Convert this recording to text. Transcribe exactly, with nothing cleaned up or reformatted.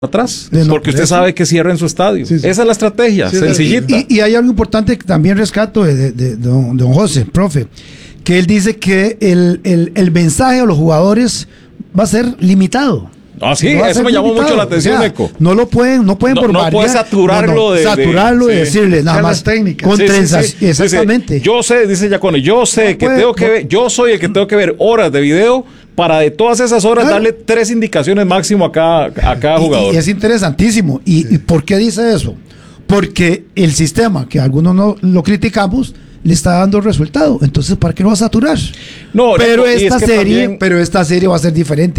atrás, no, porque usted eso. sabe que cierra en su estadio. Sí, sí. Esa es la estrategia, Sí, sencillita. Y, y hay algo importante que también rescato de, de, de don, don José, profe, que él dice que el, el, el mensaje a los jugadores va a ser limitado. Ah, sí, Va a eso ser me llamó limitado. mucho la atención, O sea, Eco. No lo pueden, no pueden No, no bombardear. puede saturarlo no, no, de- saturarlo de- y sí. decirle nada Charlas más técnicas. con Sí, sí, trenzas. sí. Exactamente. Sí, sí. Yo sé, dice Giacone, yo sé No que puede, tengo que no. ver, yo soy el que tengo que ver horas de video para de todas esas horas Claro. darle tres indicaciones máximo a cada, a cada Y- jugador. Y, es interesantísimo. ¿Y, ¿Y por qué dice eso? Porque el sistema, que algunos no lo criticamos, le está dando resultado. Entonces, ¿para qué lo va a saturar? No, pero no, y esta es que serie, también- pero esta serie va a ser diferente.